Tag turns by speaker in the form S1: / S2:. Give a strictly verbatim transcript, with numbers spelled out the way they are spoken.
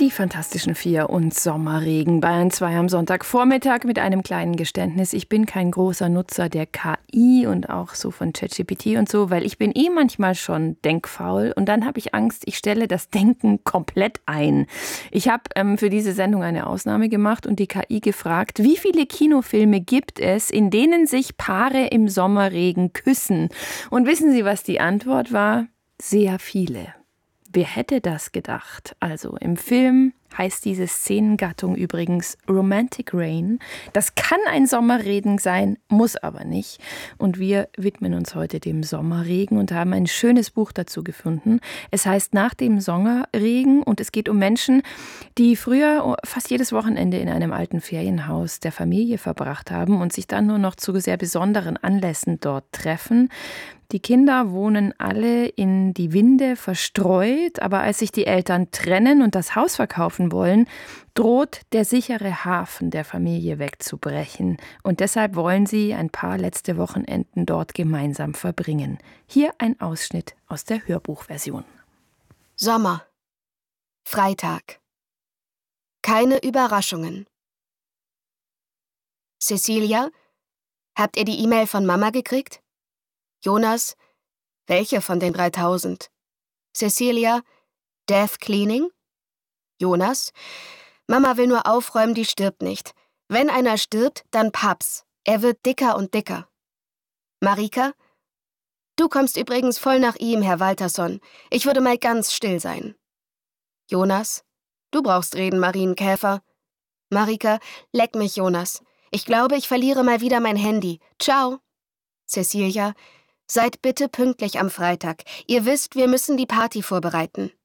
S1: Die Fantastischen Vier und Sommerregen. Bayern zwei am Sonntagvormittag mit einem kleinen Geständnis. Ich bin kein großer Nutzer der K I und auch so von ChatGPT und so, weil ich bin eh manchmal schon denkfaul und dann habe ich Angst, ich stelle das Denken komplett ein. Ich habe ähm, für diese Sendung eine Ausnahme gemacht und die K I gefragt, wie viele Kinofilme gibt es, in denen sich Paare im Sommerregen küssen? Und wissen Sie, was die Antwort war? Sehr viele. Wer hätte das gedacht? Also im Film heißt diese Szenengattung übrigens Romantic Rain. Das kann ein Sommerregen sein, muss aber nicht. Und wir widmen uns heute dem Sommerregen und haben ein schönes Buch dazu gefunden. Es heißt Nach dem Sommerregen und es geht um Menschen, die früher fast jedes Wochenende in einem alten Ferienhaus der Familie verbracht haben und sich dann nur noch zu sehr besonderen Anlässen dort treffen. Die Kinder wohnen alle in die Winde verstreut, aber als sich die Eltern trennen und das Haus verkaufen wollen, droht der sichere Hafen der Familie wegzubrechen. Und deshalb wollen sie ein paar letzte Wochenenden dort gemeinsam verbringen. Hier ein Ausschnitt aus der Hörbuchversion.
S2: Sommer. Freitag. Keine Überraschungen. Cecilia, habt ihr die E-Mail von Mama gekriegt? Jonas, welche von den dreitausend? Cecilia, Death Cleaning? Jonas, Mama will nur aufräumen, die stirbt nicht. Wenn einer stirbt, dann Paps. Er wird dicker und dicker. Marika, du kommst übrigens voll nach ihm, Herr Walterson. Ich würde mal ganz still sein. Jonas, du brauchst reden, Marienkäfer. Marika, leck mich, Jonas. Ich glaube, ich verliere mal wieder mein Handy. Ciao. Cecilia, seid bitte pünktlich am Freitag. Ihr wisst, wir müssen die Party vorbereiten.